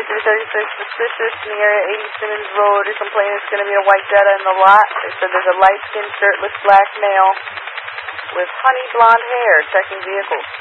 336 suspicious in the area 80 Simmons Road. You're complaining it's going to be a white Jetta in the lot. They said there's a light-skinned, shirtless black male with honey blonde hair checking vehicles.